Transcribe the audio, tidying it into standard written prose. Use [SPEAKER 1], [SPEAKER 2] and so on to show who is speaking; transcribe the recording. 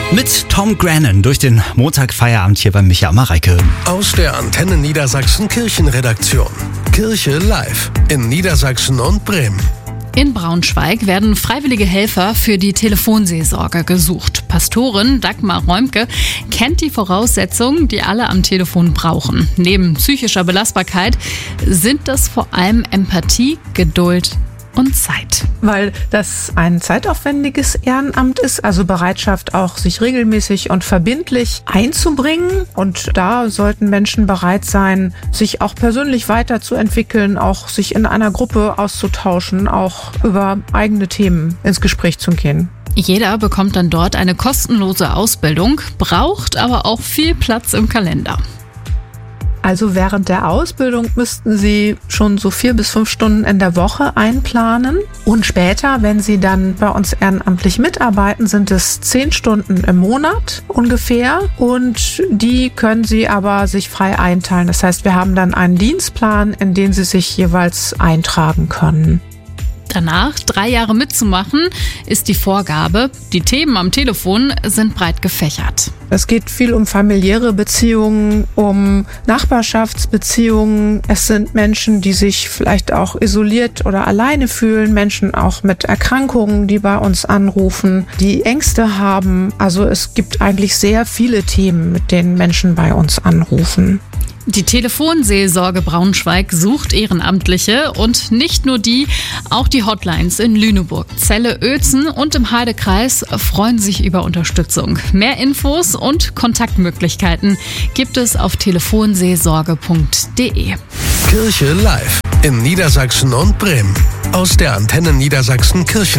[SPEAKER 1] Mit Tom Grennan durch den Montagfeierabend hier bei Micha Mareike.
[SPEAKER 2] Aus der Antenne Niedersachsen Kirchenredaktion. Kirche live in Niedersachsen und Bremen.
[SPEAKER 3] In Braunschweig werden freiwillige Helfer für die Telefonseelsorge gesucht. Pastorin Dagmar Räumke kennt die Voraussetzungen, die alle am Telefon brauchen. Neben psychischer Belastbarkeit sind das vor allem Empathie, Geduld und Zeit.
[SPEAKER 4] Weil das ein zeitaufwendiges Ehrenamt ist, also Bereitschaft auch, sich regelmäßig und verbindlich einzubringen. Und da sollten Menschen bereit sein, sich auch persönlich weiterzuentwickeln, auch sich in einer Gruppe auszutauschen, auch über eigene Themen ins Gespräch zu gehen.
[SPEAKER 3] Jeder bekommt dann dort eine kostenlose Ausbildung, braucht aber auch viel Platz im Kalender.
[SPEAKER 4] Also während der Ausbildung müssten Sie schon so 4 bis 5 Stunden in der Woche einplanen. Und später, wenn Sie dann bei uns ehrenamtlich mitarbeiten, sind es 10 Stunden im Monat ungefähr. Und die können Sie aber sich frei einteilen. Das heißt, wir haben dann einen Dienstplan, in den Sie sich jeweils eintragen können.
[SPEAKER 3] Danach 3 Jahre mitzumachen, ist die Vorgabe. Die Themen am Telefon sind breit gefächert.
[SPEAKER 4] Es geht viel um familiäre Beziehungen, um Nachbarschaftsbeziehungen. Es sind Menschen, die sich vielleicht auch isoliert oder alleine fühlen, Menschen auch mit Erkrankungen, die bei uns anrufen, die Ängste haben. Also es gibt eigentlich sehr viele Themen, mit denen Menschen bei uns anrufen.
[SPEAKER 3] Die Telefonseelsorge Braunschweig sucht Ehrenamtliche und nicht nur die, auch die Hotlines in Lüneburg, Celle, Uelzen und im Heidekreis freuen sich über Unterstützung. Mehr Infos und Kontaktmöglichkeiten gibt es auf telefonseelsorge.de.
[SPEAKER 2] Kirche live in Niedersachsen und Bremen. Aus der Antenne Niedersachsen Kirchen